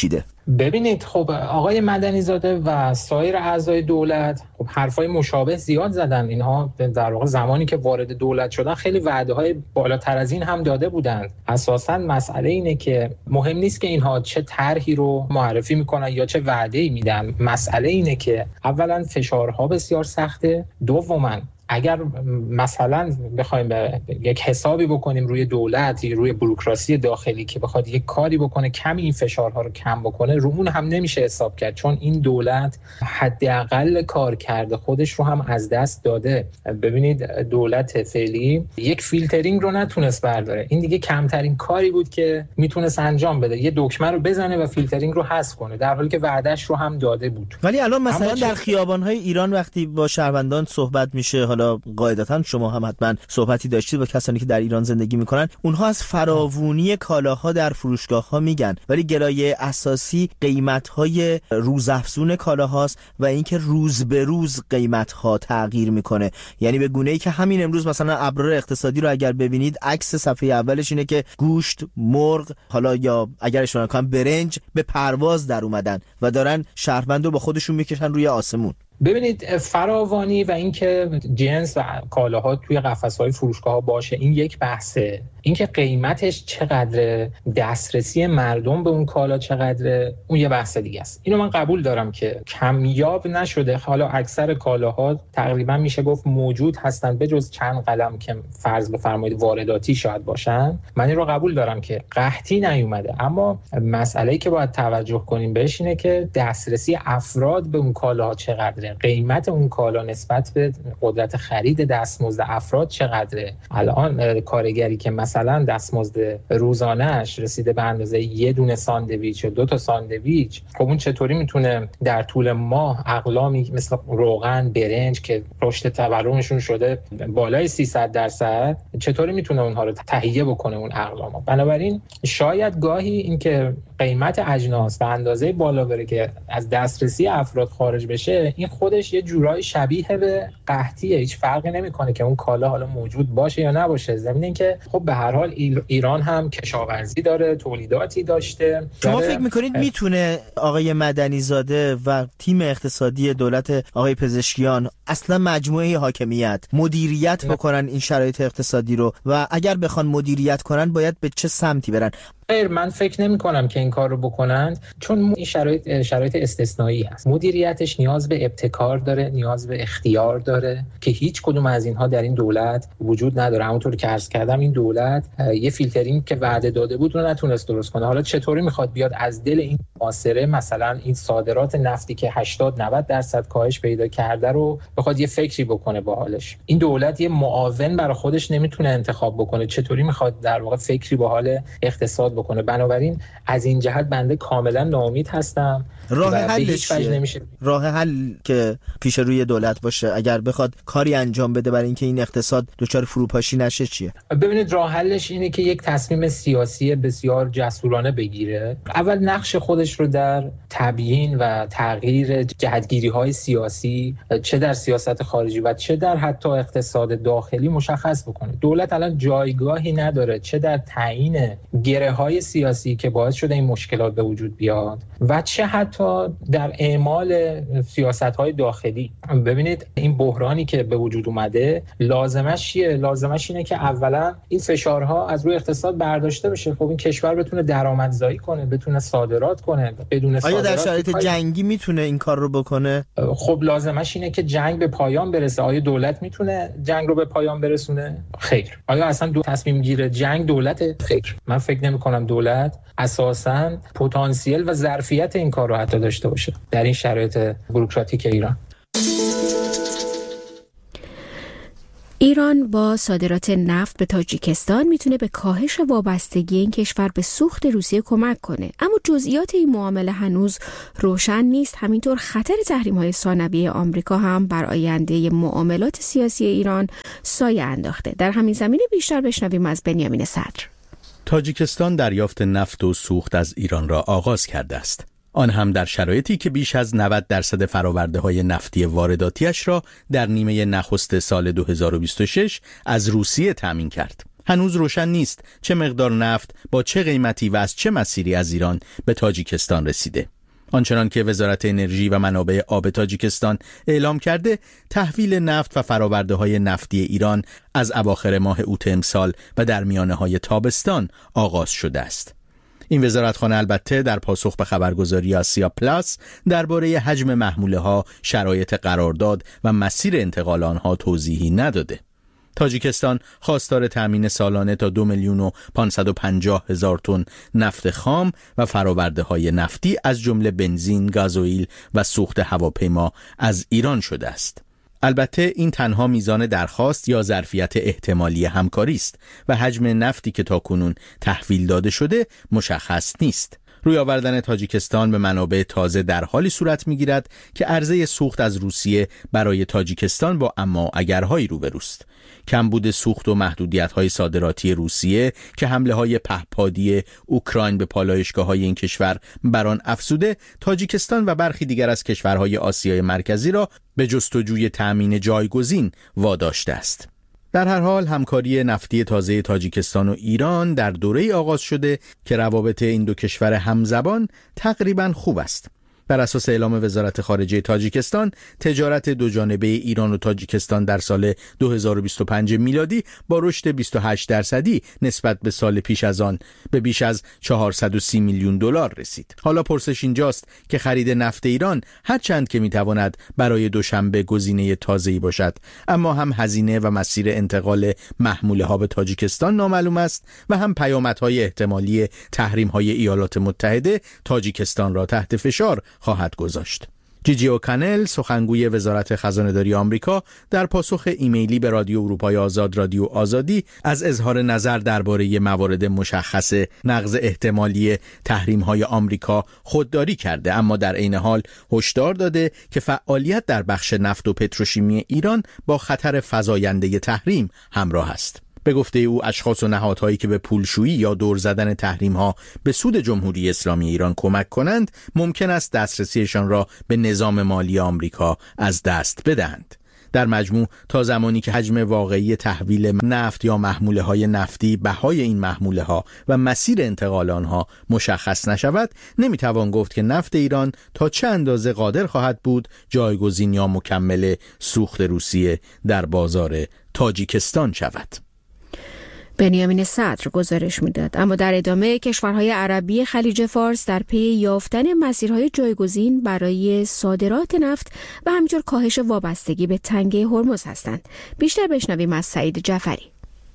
ببینید خب آقای مدنی زاده و سایر اعضای دولت خب حرفای مشابه زیاد زدن. اینها در واقع زمانی که وارد دولت شدن خیلی وعده‌های بالاتر از این هم داده بودند. اساساً مسئله اینه که مهم نیست که اینها چه طرحی رو معرفی میکنن یا چه وعده‌ای میدن. مسئله اینه که اولاً فشارها بسیار سخته، دوماً اگر مثلا بخوایم به یک حسابی بکنیم روی دولت، روی بوروکراسی داخلی که بخواد یک کاری بکنه کمی این فشارها رو کم بکنه، رو اون هم نمیشه حساب کرد، چون این دولت حداقل کار کرده خودش رو هم از دست داده. ببینید دولت فعلی یک فیلترینگ رو نتونست برداره، این دیگه کمترین کاری بود که میتونست انجام بده، یه دکمه رو بزنه و فیلترینگ رو حذف کنه، در حالی که وعدهش رو هم داده بود. ولی الان مثلا در خیابان‌های ایران وقتی با شهروندان صحبت میشه، حالا قاعدتاً شما هم حتما صحبتی داشتید با کسانی که در ایران زندگی میکنن، اونها از فراوونی کالاها در فروشگاه‌ها میگن، ولی گرایه اساسی قیمت‌های روزافزون کالاهاست و اینکه روز به روز قیمت‌ها تغییر میکنه. یعنی به گونه‌ای که همین امروز مثلا ابرار اقتصادی رو اگر ببینید، عکس صفحه اولش اینه که گوشت، مرغ، حالا یا اگر اشاره کنم برنج به پرواز در اومدن و دارن شهروندو با خودشون میکشن روی آسمون. ببینید فراوانی و اینکه جنس و کالاها توی قفس‌های فروشگاه‌ها باشه این یک بحثه، اینکه قیمتش چقدره، دسترسی مردم به اون کالا چقدره، اون یه بحث دیگه است. اینو من قبول دارم که کمیاب نشده، حالا اکثر کالاها تقریبا میشه گفت موجود هستن به جز چند قلم که فرض بفرمایید وارداتی شاید باشن. من این رو قبول دارم که قحطی نیومده، اما مسئله‌ای که باید توجه کنیم بهش اینه که دسترسی افراد به اون کالاها چقدره، قیمت اون کالا نسبت به قدرت خرید دستمزد افراد چقدره. الان کارگری که مثلا دستمزد روزانه‌اش رسیده به اندازه یه دونه ساندویچ یا دو تا ساندویچ، خب اون چطوری میتونه در طول ماه اقلامی مثل روغن، برنج که رشد تورمشون شده بالای سیصد درصد، چطوری میتونه اونها رو تهیه بکنه اون اقلامو؟ بنابراین شاید گاهی اینکه قیمت اجناس به اندازه بالا بره که از دسترسی افراد خارج بشه، این خودش یه جورایی شبیه به قحطیه. هیچ فرقی نمیکنه که اون کالا حالا موجود باشه یا نباشه، زمین اینکه خب به هر حال ایران هم کشاورزی داره، تولیداتی داشته. شما فکر میکنید میتونه آقای مدنی زاده و تیم اقتصادی دولت آقای پزشکیان اصلا مجموعه حاکمیت مدیریت بکنن این شرایط اقتصادی رو، و اگر بخوان مدیریت کنن باید به چه سمتی برن؟ خیر، من فکر نمی کنم که این کار رو بکنند، چون این شرایط شرایط استثنایی هست. مدیریتش نیاز به ابتکار داره، نیاز به اختیار داره که هیچ کدوم از اینها در این دولت وجود نداره. همونطور که عرض کردم این دولت یه فیلترینگ که وعده داده بود رو نتونست درست کنه. حالا چطوری میخواد بیاد از دل این محاصره مثلا این صادرات نفتی که هشتاد نود درصد کاهش پیدا کرده رو بخواد یه فکری بکنه با حالش؟ این دولت یه معاون برای خودش نمیتونه انتخاب بکنه، چطوری میخواد در واقع فکری با حال اقتصاد بکنه؟ بنابراین از این جهت بنده کاملا ناامید هستم. راه حلش نمیشه. راه حل که پیش روی دولت باشه اگر بخواد کاری انجام بده برای اینکه این اقتصاد دچار فروپاشی نشه چیه؟ ببینید راه حلش اینه که یک تصمیم سیاسی بسیار جسورانه بگیره. اول نقش خودش رو در تبیین و تغییر جهتگیری‌های سیاسی چه در سیاست خارجی و چه در حتی اقتصاد داخلی مشخص بکنه. دولت الان جایگاهی نداره، چه در تعیین گره‌های سیاسی که باعث شده این مشکلات به وجود بیاد و چه حتی در اعمال سیاست‌های داخلی. ببینید این بحرانی که به وجود اومده لازمش چیه؟ لازمش اینه که اولا این فشارها از روی اقتصاد برداشته بشه. خب این کشور بتونه درآمدزایی کنه، بتونه صادرات کنه. بدون آیا در شرایط پای... جنگی میتونه این کار رو بکنه؟ خب لازمش اینه که جنگ به پایان برسه. آیا دولت میتونه جنگ رو به پایان برسونه؟ خیر. آیا اصلا دو تصمیم گیره جنگ دولت؟ خیر. من فکر نمی‌کنم دولت اساساً پتانسیل و ظرفیت این کار رو حتی داشته باشه در این شرایط بوروکراتیک ایران. ایران با صادرات نفت به تاجیکستان میتونه به کاهش وابستگی این کشور به سوخت روسیه کمک کنه، اما جزئیات این معامله هنوز روشن نیست. همینطور خطر تحریم‌های ثانویه آمریکا هم بر آینده معاملات سیاسی ایران سایه انداخته. در همین زمینه بیشتر بشنویم از بنیامین صدر. تاجیکستان دریافت نفت و سوخت از ایران را آغاز کرده است. آن هم در شرایطی که بیش از نود درصد فرآورده‌های نفتی وارداتیش را در نیمه نخست سال دو هزار و بیست و شش از روسیه تامین کرد. هنوز روشن نیست چه مقدار نفت با چه قیمتی و از چه مسیری از ایران به تاجیکستان رسیده. آنچنان که وزارت انرژی و منابع آب تاجیکستان اعلام کرده، تحویل نفت و فرآورده‌های نفتی ایران از اواخر ماه اوت امسال و در میانه‌های تابستان آغاز شده است. این وزارتخانه البته در پاسخ به خبرگزاری آسیا پلاس درباره حجم محموله‌ها، شرایط قرارداد و مسیر انتقال آنها توضیحی نداده. تاجیکستان خواستار تامین سالانه تا دو میلیون و پانصد و پنجاه هزار تن نفت خام و فرآورده‌های نفتی از جمله بنزین، گازوئیل و سوخت هواپیما از ایران شده است. البته این تنها میزان درخواست یا ظرفیت احتمالی همکاری است و حجم نفتی که تاکنون تحویل داده شده مشخص نیست. روی آوردن تاجیکستان به منابع تازه در حالی صورت می‌گیرد که عرضه سوخت از روسیه برای تاجیکستان با اما اگرهایی روبروست. کمبود سوخت و محدودیت‌های صادراتی روسیه که حمله‌های پهپادی اوکراین به پالایشگاه‌های این کشور بر آن افزوده، تاجیکستان و برخی دیگر از کشورهای آسیای مرکزی را به جستجوی تأمین جایگزین واداشته است. در هر حال همکاری نفتی تازه تاجیکستان و ایران در دوره‌ای آغاز شده که روابط این دو کشور همزبان تقریباً خوب است. بر اساس اعلام وزارت خارجه تاجیکستان، تجارت دوجانبه ایران و تاجیکستان در سال دو هزار و بیست و پنج میلادی با رشد بیست و هشت درصدی نسبت به سال پیش از آن به بیش از چهارصد و سی میلیون دلار رسید. حالا پرسش اینجاست که خرید نفت ایران هرچند که میتواند برای دوشنبه گزینه تازه‌ای باشد، اما هم هزینه و مسیر انتقال محموله‌ها به تاجیکستان نامعلوم است و هم پیامدهای احتمالی تحریم‌های ایالات متحده تاجیکستان را تحت فشار خواهد گذاشت. جیجی اوکانل، سخنگوی وزارت خزانه‌داری آمریکا، در پاسخ ایمیلی به رادیو اروپای آزاد رادیو آزادی از اظهار نظر درباره موارد مشخص نقض احتمالی تحریم‌های آمریکا خودداری کرده، اما در عین حال هشدار داده که فعالیت در بخش نفت و پتروشیمی ایران با خطر فزاینده تحریم همراه است. به گفته او، اشخاص و نهادهایی که به پولشویی یا دور زدن تحریم‌ها به سود جمهوری اسلامی ایران کمک کنند، ممکن است دسترسیشان را به نظام مالی آمریکا از دست بدهند. در مجموع تا زمانی که حجم واقعی تحویل نفت یا محموله‌های نفتی، بهای این محموله‌ها و مسیر انتقال آنها مشخص نشود، نمیتوان گفت که نفت ایران تا چه اندازه قادر خواهد بود جایگزین یا مکمل سوخت روسیه در بازار تاجیکستان شود. بنیامین صدر گزارش میداد. اما در ادامه، کشورهای عربی خلیج فارس در پی یافتن مسیرهای جایگزین برای صادرات نفت و همینطور کاهش وابستگی به تنگه هرمز هستند. بیشتر بشنویم از سعید جعفری.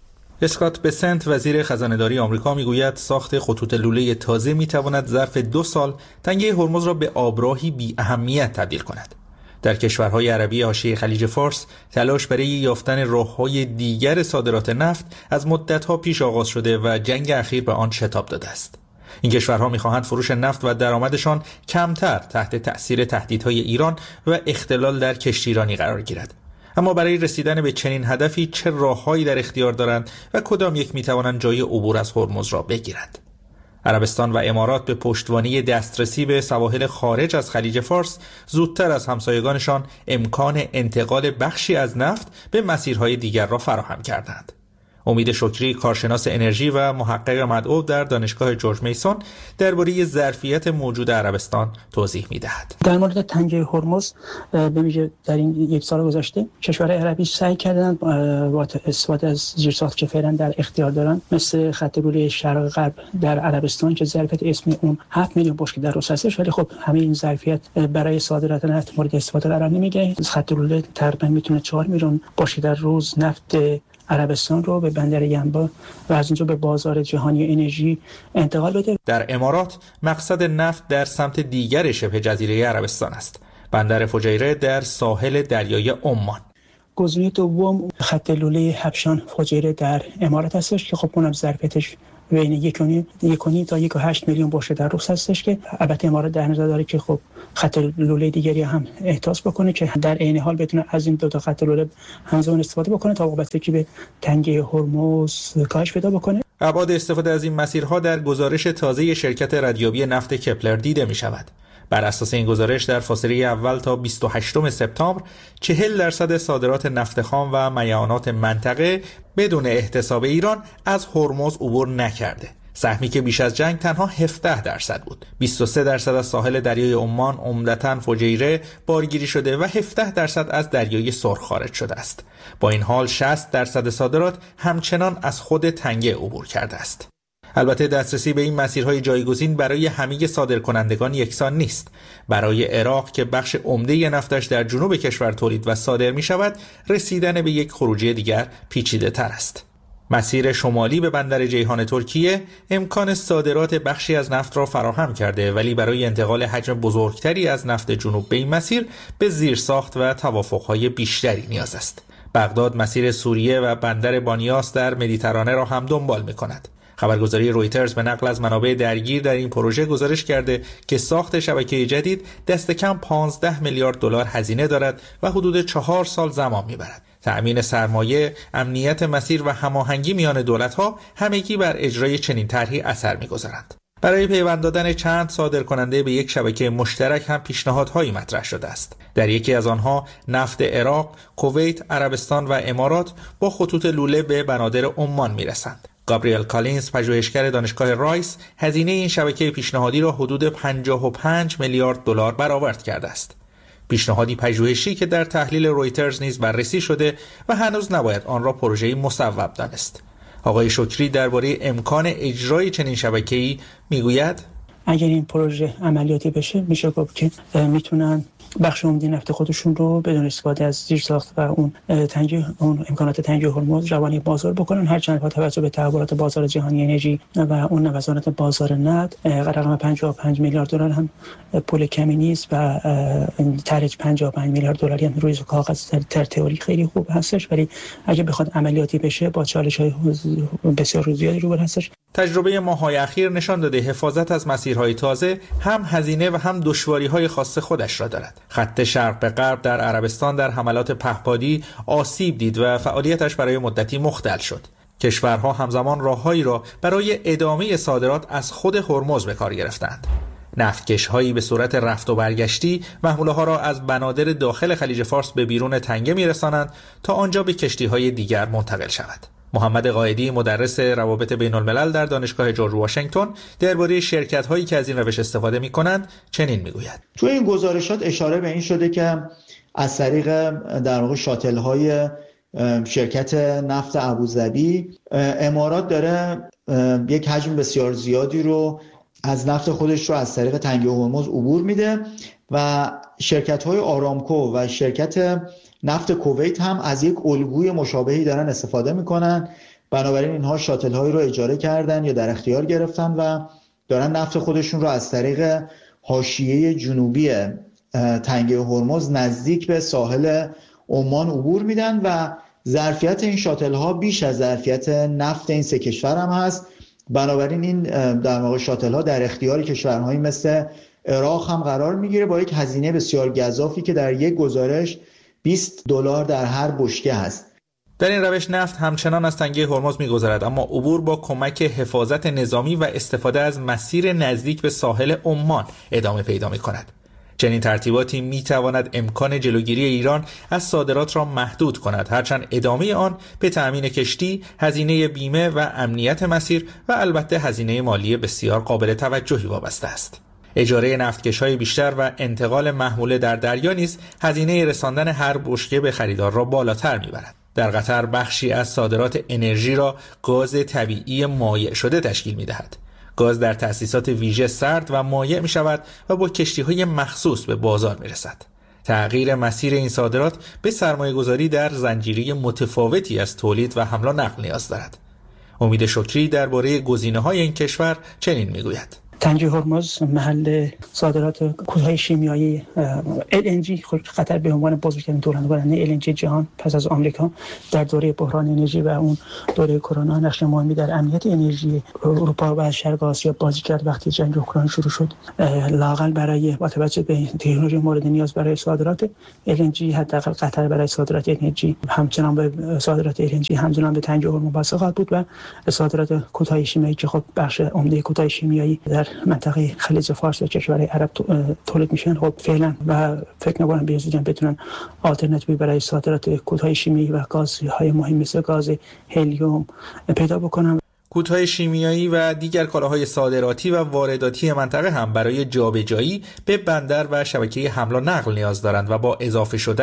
اسکات بسنت، وزیر خزانه‌داری آمریکا، میگوید ساخت خطوط لوله تازه میتواند ظرف دو سال تنگه هرمز را به آبراهی بی اهمیت تبدیل کند. در کشورهای عربی حاشیه خلیج فارس تلاش برای یافتن راه‌های دیگر صادرات نفت از مدت‌ها پیش آغاز شده و جنگ اخیر به آن شتاب داده است. این کشورها می‌خواهند فروش نفت و درآمدشان کمتر تحت تأثیر تهدیدهای ایران و اختلال در کشتیرانی قرار گیرد. اما برای رسیدن به چنین هدفی چه راه‌هایی در اختیار دارند و کدام یک می‌توانند جای عبور از هرمز را بگیرند؟ عربستان و امارات به پشتوانه دسترسی به سواحل خارج از خلیج فارس زودتر از همسایگانشان امکان انتقال بخشی از نفت به مسیرهای دیگر را فراهم کردند. امید شکری، کارشناس انرژی و محقق مدعو در دانشگاه جورج میسون، درباره ظرفیت موجود عربستان توضیح می‌دهد. در مورد تنگه هرمز به ویژه در این یک سال گذشته کشورهای عربی سعی کردند با استفاده از زیرساخت که فعلا در اختیار دارند، مثل خط لوله شرق غرب در عربستان که ظرفیت اسمی اون هفت میلیون بشکه در روز هستش، ولی خب همه این ظرفیت برای صادرات نفت مورد استفاده قرار نمیگیره. خط لوله تقریبا میتونه چهار میلیون بشکه در روز نفت عربستان رو به بندر ینبع و از اونجا به بازار جهانی انرژی انتقال بده. در امارات مقصد نفت در سمت دیگر شبه جزیره عربستان است، بندر فجیره در ساحل دریای عمان. گزینه دوم خط لوله حبشان فجیره در امارات هستش که خب اونم ظرفیتش بین یک و نیم تا یک و هشت میلیون بشکه در روز هستش که البته امارات در نظر داره که خب خط لوله دیگری هم احداث بکنه که در عین حال بتونه از این دو تا خط لوله همزمان استفاده بکنه تا وابستگی به تنگه هرمز کاهش پیدا بکنه. ابعاد استفاده از این مسیرها در گزارش تازه شرکت ردیابی نفت کپلر دیده می شود. بر اساس این گزارش در فاصله اول تا بیست و هشتم سپتامبر چهل درصد صادرات نفت خام و میعانات منطقه بدون احتساب ایران از هرمز عبور نکرده. سهمی که بیش از جنگ تنها هفده درصد بود. بیست و سه درصد از ساحل دریای عمان عمدتاً فجیره بارگیری شده و هفده درصد از دریای سرخ خارج شده است. با این حال شصت درصد صادرات همچنان از خود تنگه عبور کرده است. البته دسترسی به این مسیرهای جایگزین برای همه صادرکنندگان یکسان نیست. برای عراق که بخش عمده نفتش در جنوب کشور تولید و صادر می شود، رسیدن به یک خروجی دیگر پیچیده تر است. مسیر شمالی به بندر جیهان ترکیه امکان صادرات بخشی از نفت را فراهم کرده، ولی برای انتقال حجم بزرگتری از نفت جنوب به این مسیر به زیرساخت و توافقهای بیشتری نیاز است. بغداد مسیر سوریه و بندر بانیاس در مدیترانه را هم دنبال می کند. خبرگزاری رویترز به نقل از منابع درگیر در این پروژه گزارش کرده که ساخت شبکه جدید دست کم پانزده میلیارد دلار هزینه دارد و حدود چهار سال زمان میبرد. تأمین سرمایه، امنیت مسیر و هماهنگی میان دولت‌ها همگی بر اجرای چنین طرحی اثر می‌گذارند. برای پیوند دادن چند صادرکننده به یک شبکه مشترک هم پیشنهادهایی مطرح شده است. در یکی از آنها نفت عراق، کویت، عربستان و امارات با خطوط لوله به بنادر عمان میرسند. گابریل کالینز، پژوهشگر دانشگاه رایس، هزینه این شبکه پیشنهادی را حدود پنجاه و پنج میلیارد دلار برآورد کرده است. پیشنهادی پژوهشی که در تحلیل رویترز نیز بررسی شده و هنوز نباید آن را پروژه‌ای مصوب دانست. آقای شکری درباره امکان اجرای چنین شبکه‌ای میگوید: اگر این پروژه عملیاتی بشه میشه گفت که میتونن بخش عمده نفت خودشون رو بدون استفاده از زیرساخت و اون تنگی اون امکانات تنگی هرمز روانی بازار بکنن، هرچند با توجه به تحولات بازار جهانی انرژی و اون نوسانات بازار نفت رقم پنجاه و پنج میلیارد دلار هم پول کمی نیست و طرح پنجاه و پنج میلیارد دلاری هم روی کاغذ در تئوری خیلی خوب هستش، ولی اگه بخواد عملیاتی بشه با چالش‌های بسیار زیادی روبرو هستش. تجربه ماه‌های اخیر نشان داده حفاظت از مسیرهای تازه هم هزینه و هم دشواری‌های خاص خودش را دارد. خط شرق به غرب در عربستان در حملات پهپادی آسیب دید و فعالیتش برای مدتی مختل شد. کشورها همزمان راههایی را برای ادامه صادرات از خود هرمز به کار گرفتند. نفتکش‌هایی به صورت رفت و برگشتی محموله‌ها را از بنادر داخل خلیج فارس به بیرون تنگه می‌رسانند تا آنجا به کشتی‌های دیگر منتقل شود. محمد قائدی، مدرس روابط بین الملل در دانشگاه جورج واشنگتن، درباره شرکت‌هایی که از این روش استفاده می‌کنند چنین می‌گوید: تو این گزارشات اشاره به این شده که از طریق در واقع شاتل‌های شرکت نفت ابوظبی امارات داره یک حجم بسیار زیادی رو از نفت خودش رو از طریق تنگه هرمز عبور میده و شرکت‌های آرامکو و شرکت نفت کویت هم از یک الگوی مشابهی دارن استفاده میکنن. بنابراین اینها شاتل هایی رو اجاره کردن یا در اختیار گرفتن و دارن نفت خودشون رو از طریق حاشیه جنوبی تنگه هرمز نزدیک به ساحل عمان عبور میدن و ظرفیت این شاتل ها بیش از ظرفیت نفت این سه کشور هم هست. بنابراین این در واقع شاتل ها در اختیار کشورهایی مثل عراق هم قرار میگیره با یک هزینه بسیار گزافی که در یک گزارش بیست دلار در هر بشکه هست. در این روش نفت همچنان از تنگه هرمز می‌گذرد، اما عبور با کمک حفاظت نظامی و استفاده از مسیر نزدیک به ساحل عمان ادامه پیدا می‌کند. چنین ترتیباتی می‌تواند امکان جلوگیری ایران از صادرات را محدود کند، هرچند ادامه آن به تأمین کشتی، هزینه بیمه و امنیت مسیر و البته هزینه مالی بسیار قابل توجهی وابسته است. اجاره نفتکش‌های بیشتر و انتقال محموله در دریا نیز هزینه رساندن هر بشکه به خریدار را بالاتر می‌برد. در قطر بخشی از صادرات انرژی را گاز طبیعی مایع شده تشکیل می‌دهد. گاز در تأسیسات ویژه سرد و مایع می‌شود و با کشتی‌های مخصوص به بازار می‌رسد. تغییر مسیر این صادرات به سرمایه‌گذاری در زنجیره متفاوتی از تولید و حمل و نقل نیاز دارد. امید شکری درباره گزینه‌های این کشور چنین می‌گوید: تنگه هرمز محل صادرات کودهای شیمیایی ال ان جی، خود قطر به عنوان بزرگترین تولید کننده ال ان جی جهان پس از آمریکا در دوره بحران انرژی و اون دوره کرونا نقش مهمی در امنیت انرژی اروپا و شرق آسیا بازی کرد. وقتی جنگ اوکراین شروع شد، لااقل برای با توجه به تکنولوژی مورد نیاز برای صادرات ال ان جی، حداقل قطر برای صادرات انرژی همچنان به صادرات ال ان جی همچنان به تنگه هرمز وابسته خواهد بود و صادرات کودهای شیمیایی که خب بخش عمده کودهای شیمیایی در منطقه خلیج فارس و کشورهای عرب تولید میشن، خب فعلا و فکر نکنم به زودی بتونن آلترناتیوی برای صادرات کودهای شیمیایی و گازهای مهم مثل گاز هلیوم پیدا بکنن. کودهای شیمیایی و دیگر کالاهای صادراتی و وارداتی منطقه هم برای جابجایی به بندر و شبکه حمل و نقل نیاز دارند و با اضافه شدن